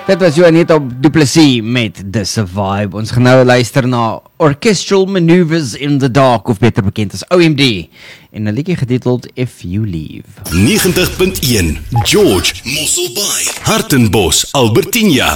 Dit was Juanita Du Plessis met The Survive. Ons gaan nou luister na Orchestral Maneuvers in the Dark, of beter bekend as OMD, en 'n liedjie getiteld If You Leave. 90.1 George, Mosselbaai, Hartenbos, Albertinia,